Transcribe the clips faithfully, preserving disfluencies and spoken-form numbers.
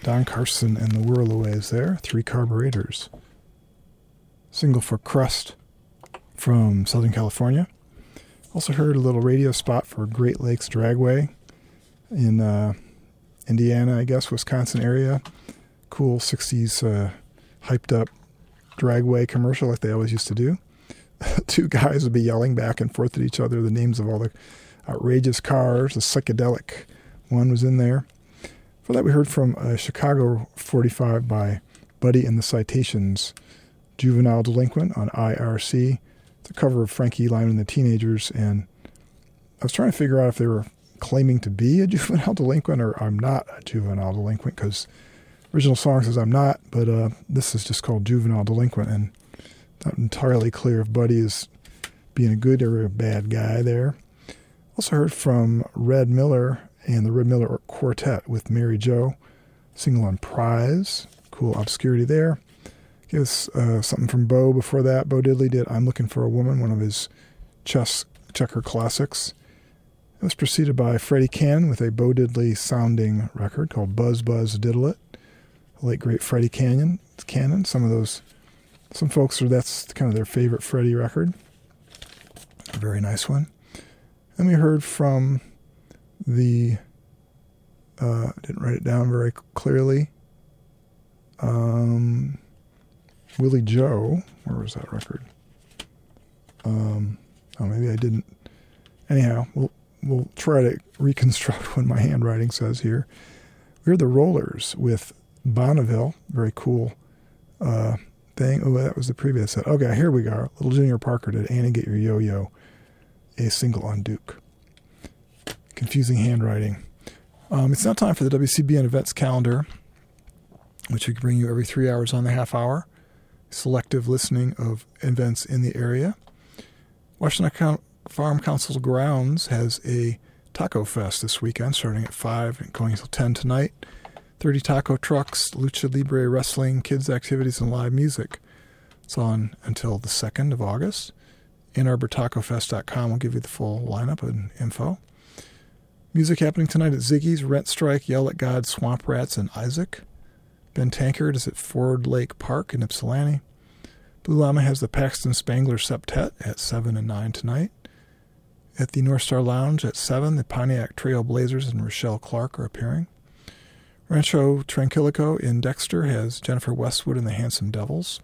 Don Carson and the Whirlaways there, Three Carburetors. Single for Crust from Southern California. Also heard a little radio spot for Great Lakes Dragway in uh, Indiana, I guess, Wisconsin area. Cool sixties uh, hyped up dragway commercial like they always used to do. Two guys would be yelling back and forth at each other the names of all the outrageous cars. The psychedelic one was in there. For that, we heard from a Chicago forty-five by Buddy and the Citations, Juvenile Delinquent on I R C. It's a cover of Frankie Lyman and the Teenagers, and I was trying to figure out if they were claiming to be a juvenile delinquent or I'm not a juvenile delinquent, because original song says I'm not, but uh, this is just called Juvenile Delinquent, and not entirely clear if Buddy is being a good or a bad guy there. Also heard from Red Miller and the Red Miller Quartet with Mary Jo, single on Prize. Cool obscurity there. Give us uh, something from Bo before that. Bo Diddley did I'm Looking for a Woman, one of his chess checker classics. It was preceded by Freddie Cannon with a Bo Diddley sounding record called Buzz Buzz Diddle It. The late great Freddie Cannon. Cannon. Some of those, some folks are that's kind of their favorite Freddie record. A very nice one. And we heard from the, uh, didn't write it down very clearly. Um, Willie Joe, where was that record? Um, oh, maybe I didn't. Anyhow, we'll we'll try to reconstruct what my handwriting says here. We heard the Rollers with Bonneville, very cool uh, thing. Oh, that was the previous set. Okay, here we go. Little Junior Parker did Annie Get Your Yo-Yo, a single on Duke. Confusing handwriting. Um, it's now time for the W C B N events calendar, which we can bring you every three hours on the half hour. Selective listening of events in the area. Washington Farm Council Grounds has a Taco Fest this weekend, starting at five and going until ten tonight. thirty taco trucks, lucha libre wrestling, kids' activities, and live music. It's on until the second of August. Ann Arbor Taco Fest dot com will give you the full lineup and info. Music happening tonight at Ziggy's, Rent Strike, Yell at God, Swamp Rats, and Isaac. Ben Tankard is at Ford Lake Park in Ypsilanti. Blue Llama has the Paxton Spangler Septet at seven and nine tonight. At the North Star Lounge at seven, the Pontiac Trail Blazers and Rochelle Clark are appearing. Rancho Tranquilico in Dexter has Jennifer Westwood and the Handsome Devils.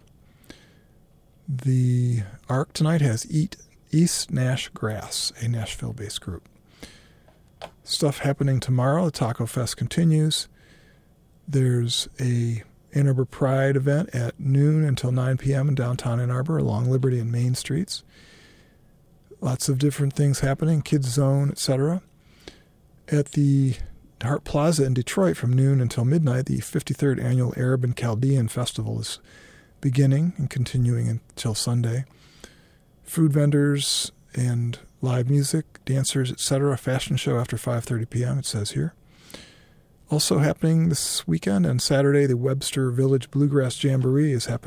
The Ark tonight has Eat East Nash Grass, a Nashville-based group. Stuff happening tomorrow. The Taco Fest continues. There's a Ann Arbor Pride event at noon until nine p.m. in downtown Ann Arbor along Liberty and Main Streets. Lots of different things happening, Kids Zone, et cetera. At the Hart Plaza in Detroit from noon until midnight, the fifty-third Annual Arab and Chaldean Festival is beginning and continuing until Sunday. Food vendors and live music, dancers, et cetera. Fashion show after five thirty p.m., it says here. Also happening this weekend and Saturday, the Webster Village Bluegrass Jamboree is happening